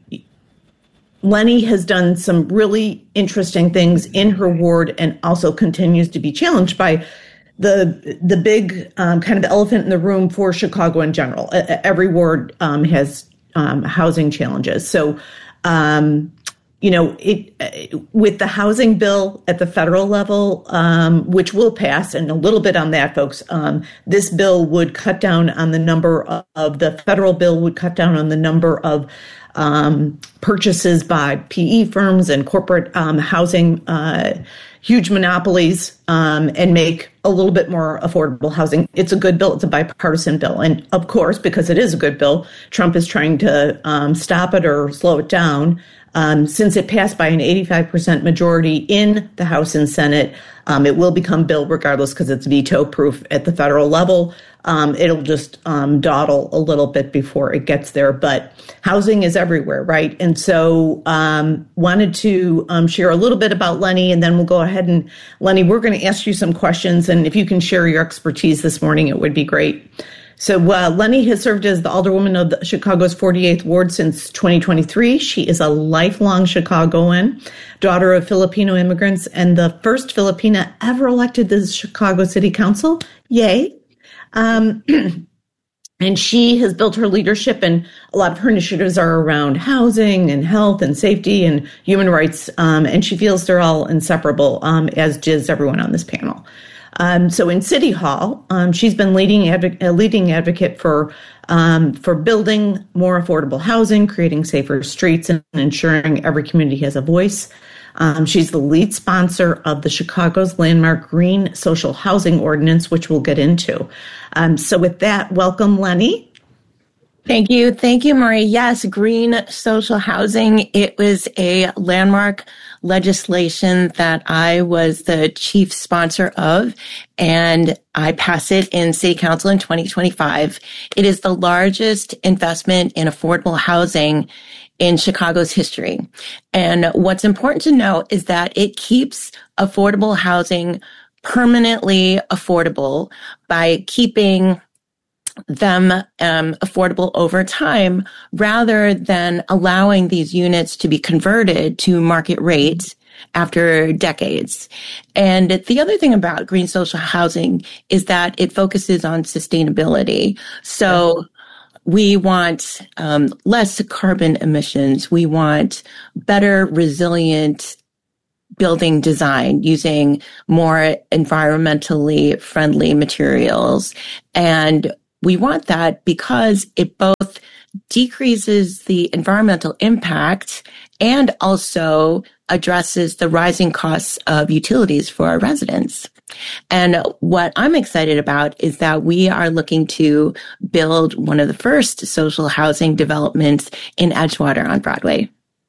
Lenny has done some really interesting things in her ward and also continues to be challenged by the the big um, kind of elephant in the room for Chicago in general. Uh, every ward um, has um, housing challenges. So, um, you know, it, uh, with the housing bill at the federal level, um, which will pass, and a little bit on that, folks, um, this bill would cut down on the number of, of the federal bill would cut down on the number of um, purchases by P E firms and corporate um, housing, uh, huge monopolies, um, and make a little bit more affordable housing. It's a good bill. It's a bipartisan bill. And of course, because it is a good bill, Trump is trying to um, stop it or slow it down. Um, since it passed by an eighty-five percent majority in the House and Senate, um, it will become bill regardless because it's veto-proof at the federal level. Um, it'll just um, dawdle a little bit before it gets there. But housing is everywhere, right? And so um, wanted to um, share a little bit about Lenny, and then we'll go ahead and, Lenny, we're going to ask you some questions. And if you can share your expertise this morning, it would be great. So uh, Lenny has served as the alderwoman of the Chicago's forty-eighth Ward since twenty twenty-three. She is a lifelong Chicagoan, daughter of Filipino immigrants, and the first Filipina ever elected to the Chicago City Council. Yay. Um, and she has built her leadership, and a lot of her initiatives are around housing and health and safety and human rights. Um, and she feels they're all inseparable, um, as does everyone on this panel. Um, so in City Hall, um, she's been leading adv- a leading advocate for um, for building more affordable housing, creating safer streets, and ensuring every community has a voice. Um, she's the lead sponsor of the Chicago's landmark Green Social Housing Ordinance, which we'll get into. Um, so with that, welcome, Lenny. Thank you. Thank you, Marie. Yes, green social housing. It was a landmark legislation that I was the chief sponsor of, and I passed it in City Council in twenty twenty-five. It is the largest investment in affordable housing in Chicago's history. And what's important to note is that it keeps affordable housing permanently affordable by keeping them um, affordable over time rather than allowing these units to be converted to market rates after decades. And the other thing about green social housing is that it focuses on sustainability. So we want um, less carbon emissions. We want better, resilient building design using more environmentally friendly materials. And we want that because it both decreases the environmental impact and also addresses the rising costs of utilities for our residents. And what I'm excited about is that we are looking to build one of the first social housing developments in Edgewater on Broadway.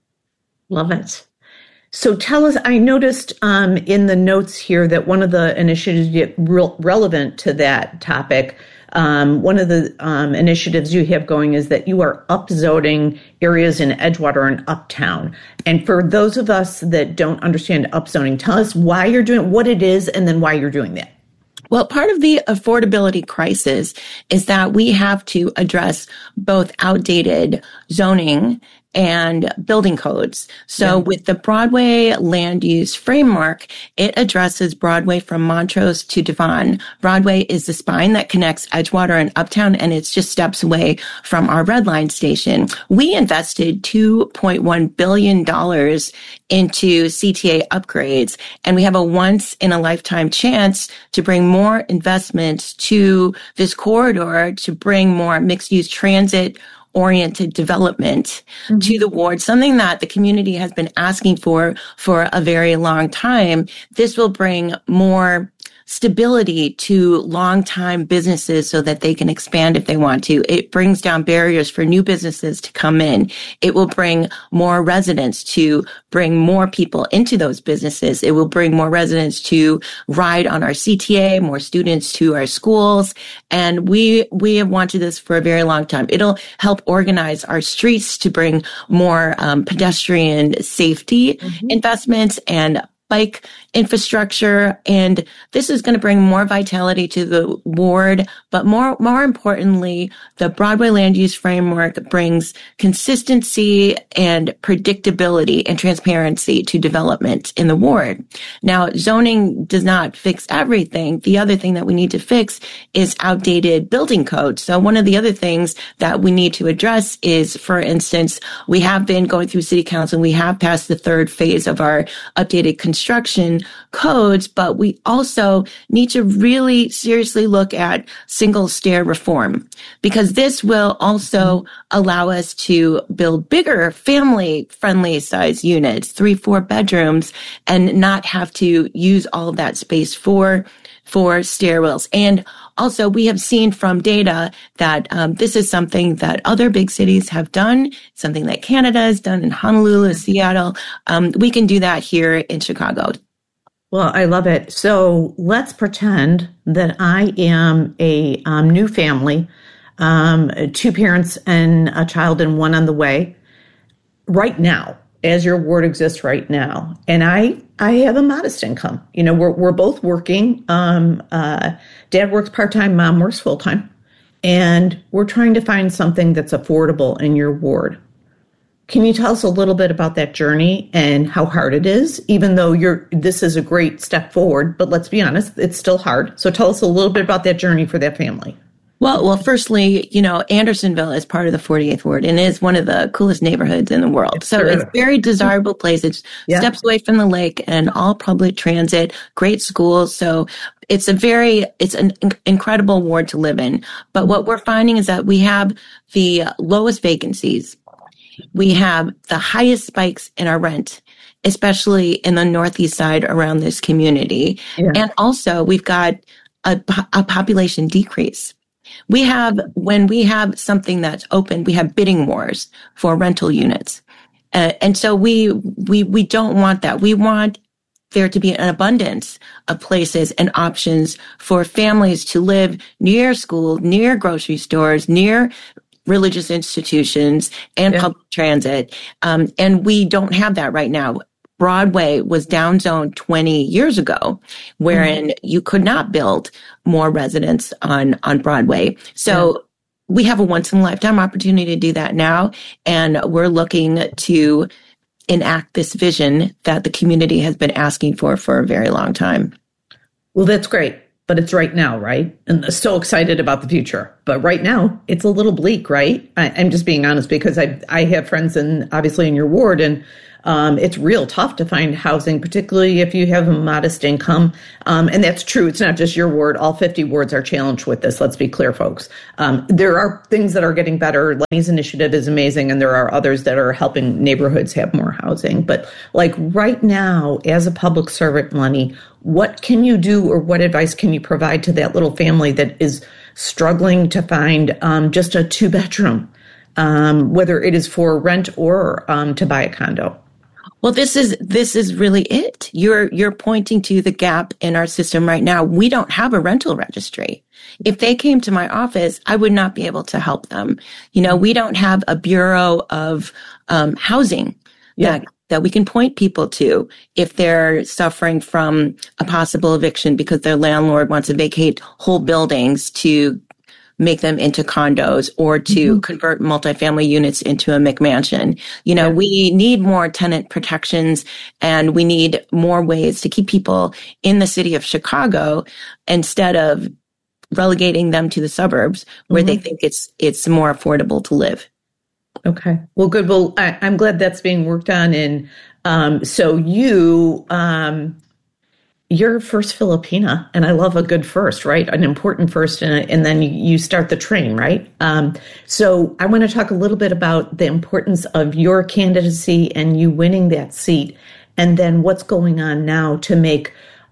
Love it. So tell us, I noticed um, in the notes here that one of the initiatives re- relevant to that topic, um, one of the um, initiatives you have going is that you are upzoning areas in Edgewater and Uptown. And for those of us that don't understand upzoning, tell us why you're doing, what it is, and then why you're doing that. Well, part of the affordability crisis is that we have to address both outdated zoning and building codes. So yeah. With the Broadway land use framework, it addresses Broadway from Montrose to Devon. Broadway is the spine that connects Edgewater and Uptown, and it's just steps away from our Red Line station. We invested two point one billion dollars into C T A upgrades, and we have a once-in-a-lifetime chance to bring more investments to this corridor to bring more mixed-use transit oriented development mm-hmm. to the ward, something that the community has been asking for for a very long time. This will bring more stability to long-time businesses so that they can expand if they want to. It brings down barriers for new businesses to come in. It will bring more residents to bring more people into those businesses. It will bring more residents to ride on our C T A, more students to our schools. And we, we have wanted this for a very long time. It'll help organize our streets to bring more um, pedestrian safety mm-hmm. investments and bike infrastructure. And this is going to bring more vitality to the ward. But more, more importantly, the Broadway land use framework brings consistency and predictability and transparency to development in the ward. Now, zoning does not fix everything. The other thing that we need to fix is outdated building codes. So one of the other things that we need to address is, for instance, we have been going through city council and we have passed the third phase of our updated construction codes, but we also need to really seriously look at single stair reform, because this will also allow us to build bigger family friendly size units, three, four bedrooms, and not have to use all of that space for for stairwells. And also, we have seen from data that um, this is something that other big cities have done, something that Canada has done in Honolulu, Seattle. Um, we can do that here in Chicago. Well, I love it. So let's pretend that I am a um, new family, um, two parents and a child and one on the way right now, as your ward exists right now. And I, I have a modest income. You know, we're, we're both working. Um, uh, dad works part-time, mom works full-time, and we're trying to find something that's affordable in your ward. Can you tell us a little bit about that journey and how hard it is, even though you're, this is a great step forward, but let's be honest, it's still hard. So tell us a little bit about that journey for that family. Well, well, firstly, you know, Andersonville is part of the forty-eighth Ward and is one of the coolest neighborhoods in the world. So sure. It's a very desirable place. It's yeah. steps away from the lake and all public transit, great schools. So it's a very, it's an incredible ward to live in. But what we're finding is that we have the lowest vacancies. We have the highest spikes in our rent. especially in the northeast side around this community. Yeah. And also we've got a, a population decrease. We have, when we have something that's open, we have bidding wars for rental units. Uh, and so we, we, we don't want that. We want there to be an abundance of places and options for families to live near school, near grocery stores, near religious institutions and yeah. public transit. Um, and we don't have that right now. Broadway was downzoned twenty years ago, wherein mm-hmm. you could not build more residents on, on Broadway. So yeah. we have a once in a lifetime opportunity to do that now. And we're looking to enact this vision that the community has been asking for for a very long time. Well, that's great. But it's right now, right? And so excited about the future. But right now, it's a little bleak, right? I, I'm just being honest because I I have friends in obviously in your ward, and um, it's real tough to find housing, particularly if you have a modest income. Um, and that's true. It's not just your ward. All fifty wards are challenged with this. Let's be clear, folks. Um, there are things that are getting better. Lenny's initiative is amazing, and there are others that are helping neighborhoods have more housing. But like right now, as a public servant, Lenny, what can you do, or what advice can you provide to that little family that is struggling to find um, just a two bedroom, um, whether it is for rent or um, to buy a condo? Well, this is this is really it. You're you're pointing to the gap in our system right now. We don't have a rental registry. If they came to my office, I would not be able to help them. You know, we don't have a bureau of um, housing yeah. that that we can point people to if they're suffering from a possible eviction because their landlord wants to vacate whole buildings to make them into condos or to mm-hmm. convert multifamily units into a McMansion. You know, yeah. we need more tenant protections, and we need more ways to keep people in the city of Chicago instead of relegating them to the suburbs where mm-hmm. they think it's it's more affordable to live. Okay. Well, good. Well, I, I'm glad that's being worked on. And um, so you, um, you're first Filipina, and I love a good first, right? An important first, and, a, and then you start the train, right? Um, so I want to talk a little bit about the importance of your candidacy and you winning that seat, and then what's going on now to make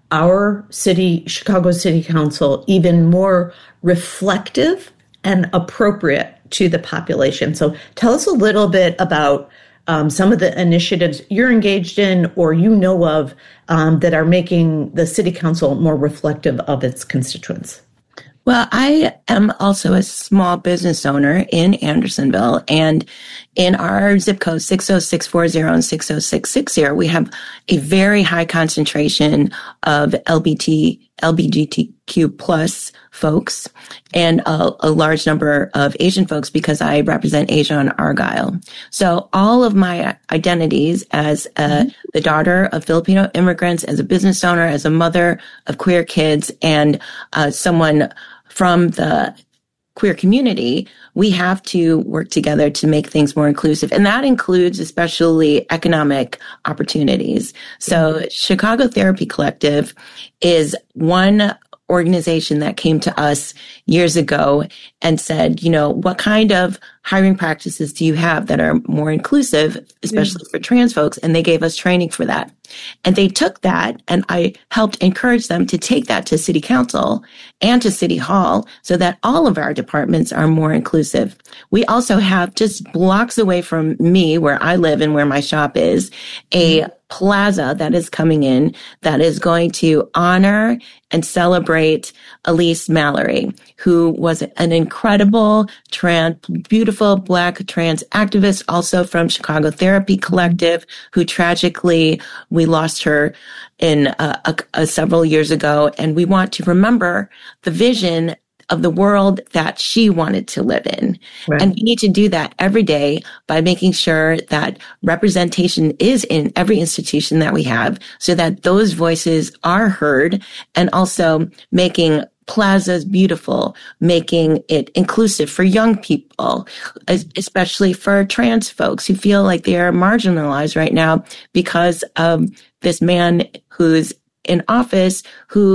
our city, Chicago City Council, even more reflective and appropriate to the population. So tell us a little bit about um, some of the initiatives you're engaged in or you know of um, that are making the city council more reflective of its constituents. Well, I am also a small business owner in Andersonville, and in our zip code six oh six four oh and six oh six six oh, we have a very high concentration of L B T, L G B T Q plus folks and a, a large number of Asian folks because I represent Asia on Argyle. So all of my identities as a, mm-hmm. the daughter of Filipino immigrants, as a business owner, as a mother of queer kids, and uh, someone from the queer community, we have to work together to make things more inclusive. And that includes especially economic opportunities. So Chicago Therapy Collective is one organization that came to us years ago and said, you know, what kind of hiring practices do you have that are more inclusive, especially yeah. for trans folks? And they gave us training for that. And they took that, and I helped encourage them to take that to city council and to city hall so that all of our departments are more inclusive. We also have, just blocks away from me, where I live and where my shop is, a mm-hmm. plaza that is coming in that is going to honor and celebrate Elise Mallory, who was an incredible trans, beautiful Black trans activist, also from Chicago Therapy Collective, who tragically, we lost her in uh, a, a several years ago. And we want to remember the vision of the world that she wanted to live in. Right. And we need to do that every day by making sure that representation is in every institution that we have so that those voices are heard, and also making plazas beautiful, making it inclusive for young people, especially for trans folks who feel like they are marginalized right now because of this man who's in office who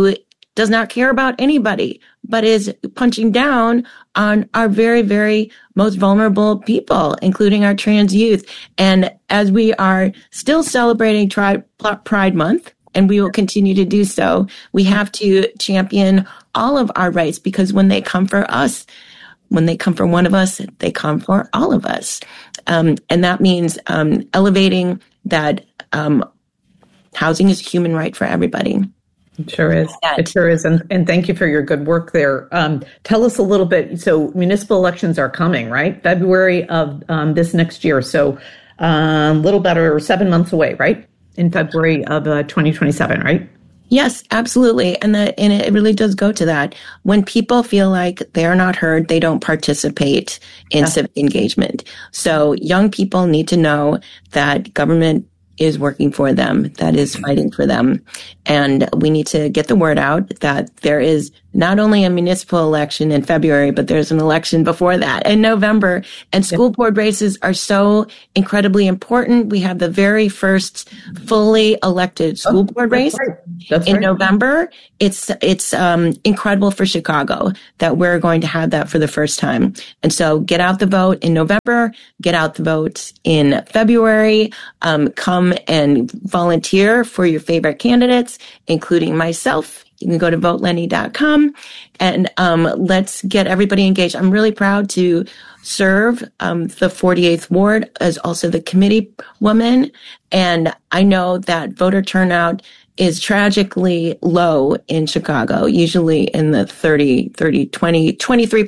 does not care about anybody, but is punching down on our very, very most vulnerable people, including our trans youth. And as we are still celebrating Tri- Pride Month, and we will continue to do so, we have to champion all of our rights, because when they come for us, when they come for one of us, they come for all of us. Um, and that means um, elevating that um, housing is a human right for everybody. It sure is. It sure is. And, and thank you for your good work there. Um, tell us a little bit. So municipal elections are coming, right? February of um, this next year. So a um, little better, seven months away, right? In February of uh, twenty twenty-seven, right? Yes, absolutely. And that, and it really does go to that. When people feel like they're not heard, they don't participate in yeah. civic engagement. So young people need to know that government is working for them, that is fighting for them. And we need to get the word out that there is not only a municipal election in February, but there's an election before that in November. And school yep. board races are so incredibly important. We have the very first fully elected school oh, board race right. in right. November. It's it's um, incredible for Chicago that we're going to have that for the first time. And so get out the vote in November, get out the vote in February, um, come and volunteer for your favorite candidates, including myself. You can go to vote lenny dot com and um, let's get everybody engaged. I'm really proud to serve um, the forty-eighth Ward as also the committee woman. And I know that voter turnout is tragically low in Chicago, usually in the thirty, thirty, twenty, twenty-three